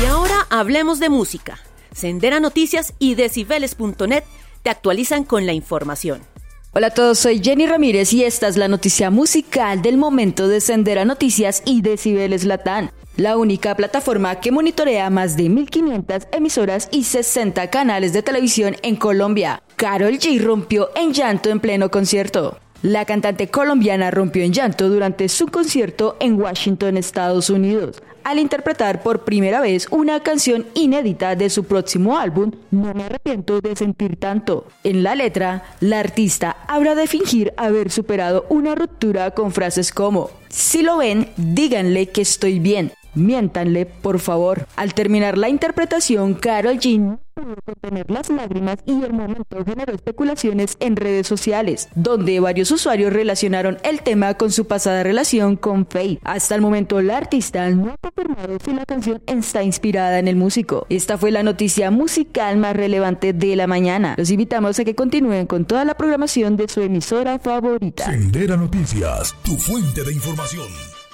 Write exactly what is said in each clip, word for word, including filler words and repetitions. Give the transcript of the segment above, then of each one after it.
Y ahora hablemos de música. Sendera Noticias y decibeles punto net te actualizan con la información. Hola a todos, soy Jenny Ramírez y esta es la noticia musical del momento de Sendera Noticias y Decibeles Latam, la única plataforma que monitorea más de mil quinientas emisoras y sesenta canales de televisión en Colombia. Karol G rompió en llanto en pleno concierto. La cantante colombiana rompió en llanto durante su concierto en Washington, Estados Unidos, al interpretar por primera vez una canción inédita de su próximo álbum, No me arrepiento de sentir tanto. En la letra, la artista habrá de fingir haber superado una ruptura con frases como: si lo ven, díganle que estoy bien, miéntanle por favor. Al terminar la interpretación, Karol G no pudo contener las lágrimas y el momento generó especulaciones en redes sociales, donde varios usuarios relacionaron el tema con su pasada relación con Feid. Hasta el momento, la artista no ha confirmado si la canción está inspirada en el músico. Esta fue la noticia musical más relevante de la mañana. Los invitamos a que continúen con toda la programación de su emisora favorita. Sendera Noticias, tu fuente de información.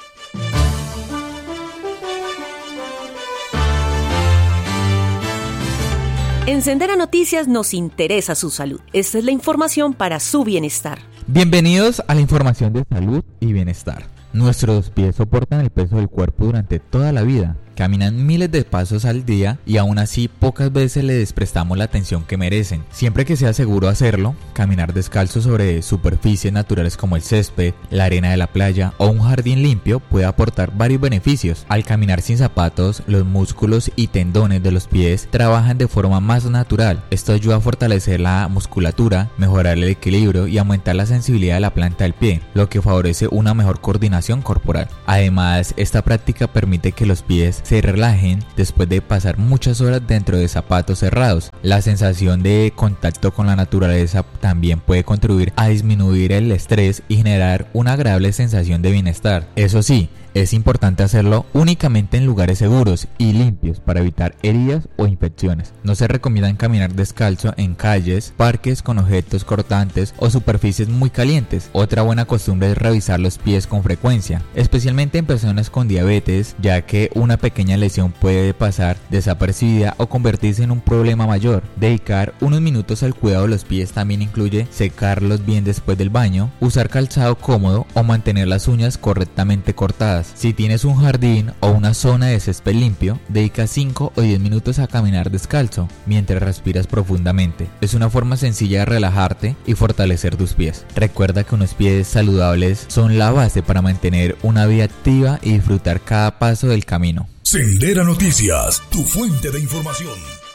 En Sendera Noticias nos interesa su salud. Esta es la información para su bienestar. Bienvenidos a la información de salud y bienestar. Nuestros pies soportan el peso del cuerpo durante toda la vida. Caminan miles de pasos al día y aún así pocas veces les prestamos la atención que merecen. Siempre que sea seguro hacerlo, caminar descalzo sobre superficies naturales como el césped, la arena de la playa o un jardín limpio puede aportar varios beneficios. Al caminar sin zapatos, los músculos y tendones de los pies trabajan de forma más natural. Esto ayuda a fortalecer la musculatura, mejorar el equilibrio y aumentar la sensibilidad de la planta del pie, lo que favorece una mejor coordinación corporal. Además, esta práctica permite que los pies se relajen después de pasar muchas horas dentro de zapatos cerrados. La sensación de contacto con la naturaleza también puede contribuir a disminuir el estrés y generar una agradable sensación de bienestar. Eso sí, es importante hacerlo únicamente en lugares seguros y limpios para evitar heridas o infecciones. No se recomienda caminar descalzo en calles, parques con objetos cortantes o superficies muy calientes. Otra buena costumbre es revisar los pies con frecuencia, especialmente en personas con diabetes, ya que una pequeña lesión puede pasar desapercibida o convertirse en un problema mayor. Dedicar unos minutos al cuidado de los pies también incluye secarlos bien después del baño, usar calzado cómodo o mantener las uñas correctamente cortadas. Si tienes un jardín o una zona de césped limpio, dedica cinco o diez minutos a caminar descalzo mientras respiras profundamente. Es una forma sencilla de relajarte y fortalecer tus pies. Recuerda que unos pies saludables son la base para mantener una vida activa y disfrutar cada paso del camino. Sendera Noticias, tu fuente de información.